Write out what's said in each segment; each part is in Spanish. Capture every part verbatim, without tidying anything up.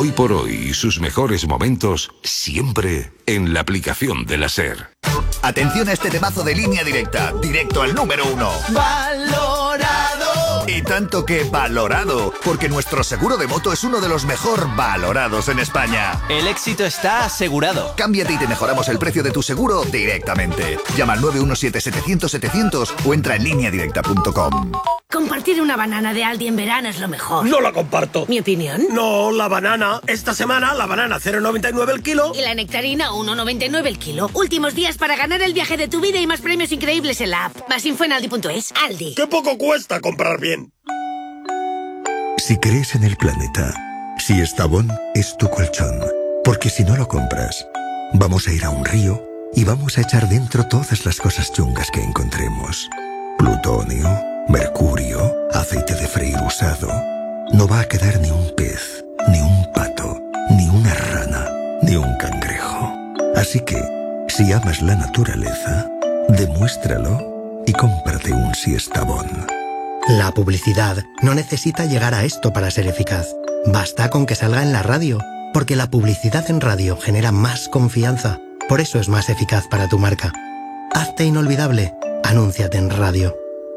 Hoy por hoy y sus mejores momentos siempre en la aplicación de la SER. Atención a este temazo de Línea Directa, directo al número uno. ¡Valorado! Y tanto que valorado, porque nuestro seguro de moto es uno de los mejor valorados en España. El éxito está asegurado. Cámbiate y te mejoramos el precio de tu seguro directamente. Llama al nueve uno siete, setecientos, setecientos o entra en línea directa punto com. Compartir una banana de Aldi en verano es lo mejor. No la comparto. ¿Mi opinión? No, la banana. Esta semana la banana cero coma noventa y nueve el kilo. Y la nectarina uno coma noventa y nueve el kilo. Últimos días para ganar el viaje de tu vida y más premios increíbles en la app. Más info en aldi punto es. Aldi. ¡Qué poco cuesta comprar bien! Si crees en el planeta, si Estavón es tu colchón. Porque si no lo compras, vamos a ir a un río y vamos a echar dentro todas las cosas chungas que encontremos. Plutonio, mercurio, aceite de freír usado. No va a quedar ni un pez, ni un pato, ni una rana, ni un cangrejo. Así que, si amas la naturaleza, demuéstralo y cómprate un Siestabón. La publicidad no necesita llegar a esto para ser eficaz. Basta con que salga en la radio, porque la publicidad en radio genera más confianza. Por eso es más eficaz para tu marca. Hazte inolvidable. Anúnciate en radio.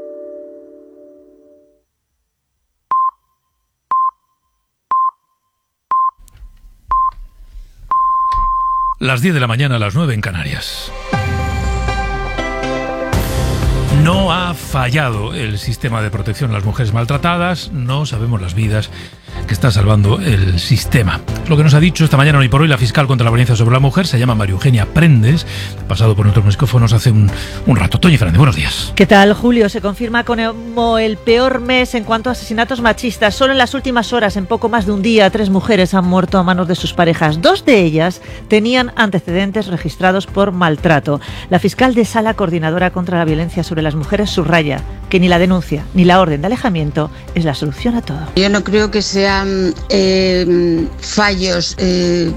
Las diez de la mañana, a las nueve en Canarias. No ha fallado el sistema de protección a las mujeres maltratadas, no sabemos las vidas que está salvando el sistema. Lo que nos ha dicho esta mañana hoy por hoy la fiscal contra la violencia sobre la mujer se llama María Eugenia Prendes, pasado por nuestros micrófonos hace un, un rato. Toñi Fernández, buenos días. ¿Qué tal, Julio? Se confirma como el peor mes en cuanto a asesinatos machistas. Solo en las últimas horas, en poco más de un día, tres mujeres han muerto a manos de sus parejas. Dos de ellas tenían antecedentes registrados por maltrato. La fiscal de Sala Coordinadora contra la Violencia sobre las Mujeres subraya que ni la denuncia ni la orden de alejamiento es la solución a todo. Yo no creo que sean eh, fallos eh,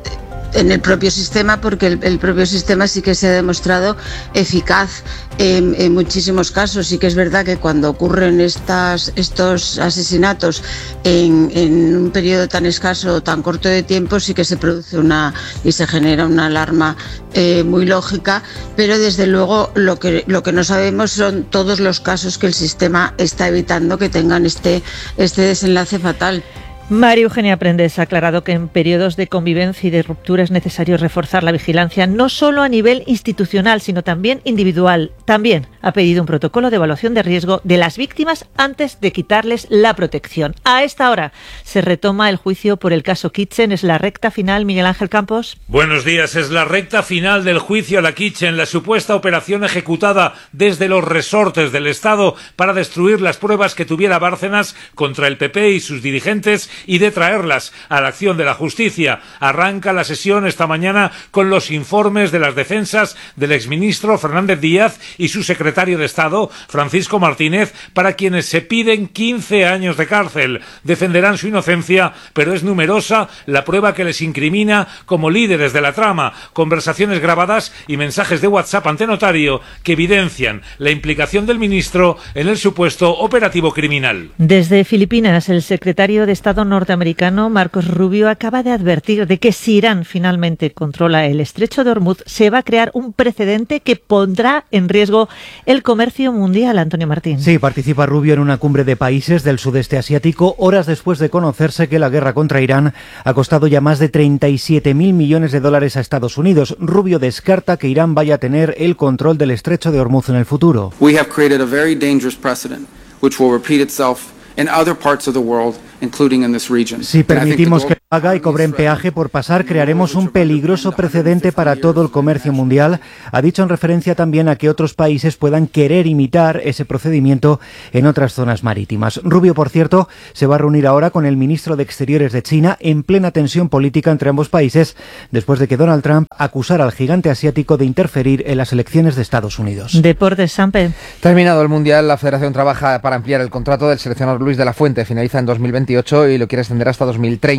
en el propio sistema, porque el, el propio sistema sí que se ha demostrado eficaz en, en muchísimos casos. Sí que es verdad que cuando ocurren estas, estos asesinatos en, en un periodo tan escaso o tan corto de tiempo, sí que se produce una y se genera una alarma eh, muy lógica, pero desde luego lo que, lo que no sabemos son todos los casos que el sistema está evitando que tengan este, este desenlace fatal. María Eugenia Prendes ha aclarado que en periodos de convivencia y de ruptura es necesario reforzar la vigilancia no solo a nivel institucional, sino también individual. También ha pedido un protocolo de evaluación de riesgo de las víctimas antes de quitarles la protección. A esta hora se retoma el juicio por el caso Kitchen. Es la recta final, Miguel Ángel Campos. Buenos días. Es la recta final del juicio a la Kitchen, la supuesta operación ejecutada desde los resortes del Estado para destruir las pruebas que tuviera Bárcenas contra el P P y sus dirigentes y de traerlas a la acción de la justicia. Arranca la sesión esta mañana con los informes de las defensas del exministro Fernández Díaz y su secretario de Estado, Francisco Martínez, para quienes se piden quince años de cárcel. Defenderán su inocencia, pero es numerosa la prueba que les incrimina como líderes de la trama, conversaciones grabadas y mensajes de WhatsApp ante notario que evidencian la implicación del ministro en el supuesto operativo criminal. Desde Filipinas, el secretario de Estado norteamericano Marcos Rubio acaba de advertir de que si Irán finalmente controla el estrecho de Hormuz, se va a crear un precedente que pondrá en riesgo el comercio mundial. Antonio Martín. Sí, participa Rubio en una cumbre de países del sudeste asiático, horas después de conocerse que la guerra contra Irán ha costado ya más de treinta y siete mil millones de dólares a Estados Unidos. Rubio descarta que Irán vaya a tener el control del estrecho de Hormuz en el futuro. We have created a very dangerous precedent which will repeat itself in other parts of the world, including in this region. Si permitimos que lo haga y cobren peaje por pasar, crearemos un peligroso precedente para todo el comercio mundial. Ha dicho en referencia también a que otros países puedan querer imitar ese procedimiento en otras zonas marítimas. Rubio, por cierto, se va a reunir ahora con el ministro de Exteriores de China en plena tensión política entre ambos países, después de que Donald Trump acusara al gigante asiático de interferir en las elecciones de Estados Unidos. Deportes, Sampe. Terminado el Mundial, la Federación trabaja para ampliar el contrato del seleccionador Luis de la Fuente. Finaliza en dos mil veintiocho y lo quiere extender hasta dos mil treinta.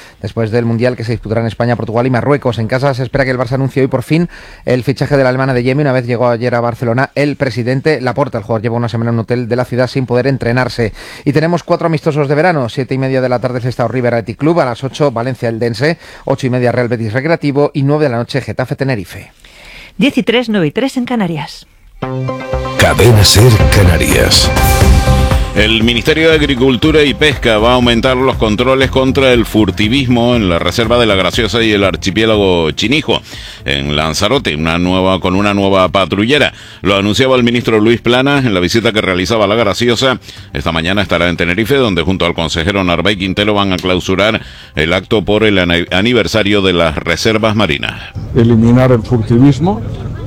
después del Mundial que se disputará en España, Portugal y Marruecos. En casa se espera que el Barça anuncie hoy por fin el fichaje de la alemana de Yemi. Una vez llegó ayer a Barcelona el presidente Laporta. El jugador lleva una semana en un hotel de la ciudad sin poder entrenarse. Y tenemos cuatro amistosos de verano. Siete y media de la tarde Sestao River Athletic Club, a las ocho Valencia Eldense, ocho y media Real Betis Recreativo y nueve de la noche Getafe Tenerife. diez y tres, nueve y tres en Canarias. Cadena Ser Canarias. El Ministerio de Agricultura y Pesca va a aumentar los controles contra el furtivismo en la Reserva de la Graciosa y el Archipiélago Chinijo, en Lanzarote, una nueva, con una nueva patrullera. Lo anunciaba el ministro Luis Planas en la visita que realizaba a la Graciosa. Esta mañana estará en Tenerife, donde junto al consejero Narváez Quintero van a clausurar el acto por el aniversario de las reservas marinas. Eliminar el furtivismo,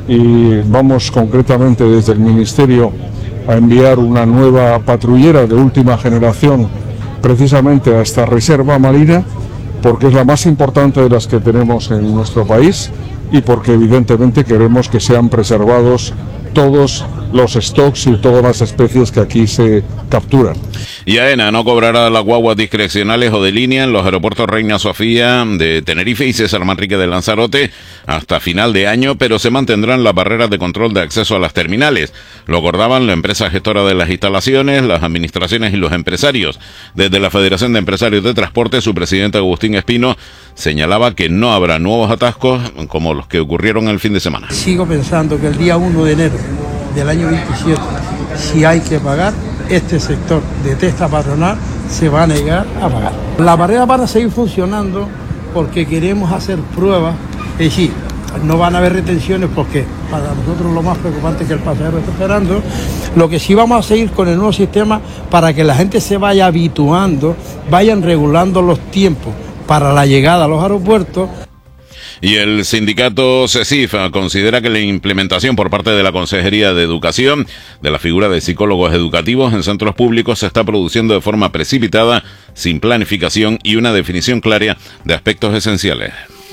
y vamos concretamente desde el Ministerio a enviar una nueva patrullera de última generación precisamente a esta reserva marina, porque es la más importante de las que tenemos en nuestro país y porque evidentemente queremos que sean preservados todos los stocks y todas las especies que aquí se capturan. Y AENA no cobrará las guaguas discrecionales o de línea en los aeropuertos Reina Sofía de Tenerife y César Manrique de Lanzarote hasta final de año, pero se mantendrán las barreras de control de acceso a las terminales. Lo acordaban la empresa gestora de las instalaciones, las administraciones y los empresarios. Desde la Federación de Empresarios de Transporte, su presidente Agustín Espino señalaba que no habrá nuevos atascos como los que ocurrieron el fin de semana. Sigo pensando que el día uno de enero del año veintisiete, si hay que pagar, este sector de testa patronal se va a negar a pagar. Las barreras van a seguir funcionando porque queremos hacer pruebas, es decir, no van a haber retenciones porque para nosotros lo más preocupante es que el pasajero está esperando. Lo que sí vamos a seguir con el nuevo sistema para que la gente se vaya habituando, vayan regulando los tiempos para la llegada a los aeropuertos. Y el sindicato CESIF considera que la implementación por parte de la Consejería de Educación de la figura de psicólogos educativos en centros públicos se está produciendo de forma precipitada, sin planificación y una definición clara de aspectos esenciales.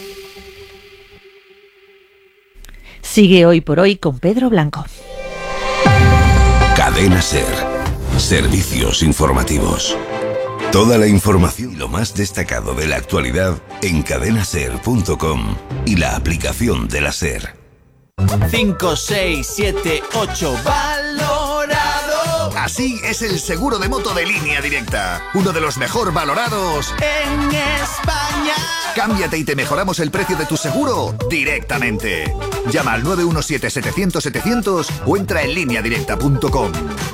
Sigue Hoy por Hoy con Pedro Blanco. Cadena Ser. Servicios informativos. Toda la información y lo más destacado de la actualidad en cadena ser punto com y la aplicación de la SER. cinco, seis, siete, ocho, valorado. Así es el seguro de moto de Línea Directa, uno de los mejor valorados en España. Cámbiate y te mejoramos el precio de tu seguro directamente. Llama al nueve uno siete, setecientos, setecientos o entra en línea directa punto com.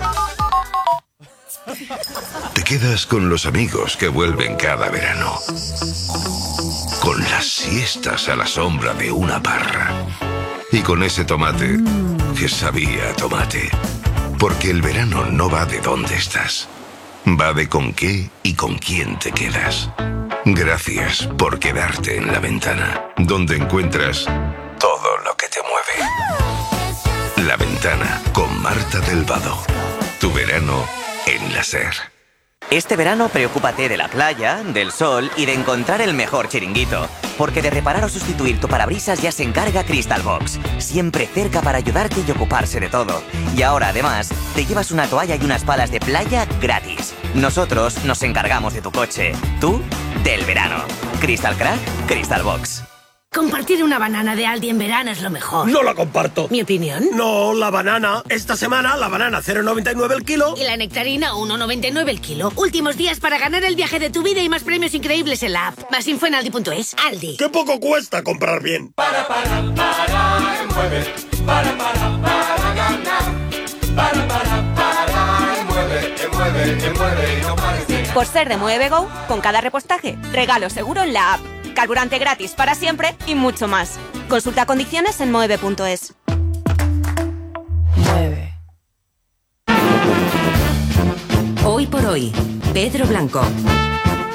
Te quedas con los amigos que vuelven cada verano, con las siestas a la sombra de una parra y con ese tomate que sabía a tomate. Porque el verano no va de dónde estás, va de con qué y con quién te quedas. Gracias por quedarte en La Ventana, donde encuentras todo lo que te mueve. La Ventana con Marta del Vado. Tu verano en la SER. Este verano preocúpate de la playa, del sol y de encontrar el mejor chiringuito. Porque de reparar o sustituir tu parabrisas ya se encarga Crystal Box. Siempre cerca para ayudarte y ocuparse de todo. Y ahora además te llevas una toalla y unas palas de playa gratis. Nosotros nos encargamos de tu coche. Tú, del verano. Crystal Crack, Crystal Box. Compartir una banana de Aldi en verano es lo mejor. No la comparto. ¿Mi opinión? No, la banana. Esta semana la banana cero coma noventa y nueve el kilo. Y la nectarina uno coma noventa y nueve el kilo. Últimos días para ganar el viaje de tu vida y más premios increíbles en la app. Más info en aldi punto es. Aldi. ¡Qué poco cuesta comprar bien! Para, para, para, mueve. Para, para, para ganar. Para, para, para, mueve, mueve, mueve y no pares de ganar. Por ser de Mueve Go, con cada repostaje, regalo seguro en la app. Carburante gratis para siempre y mucho más. Consulta condiciones en mueve punto es. Mueve. Hoy por hoy, Pedro Blanco.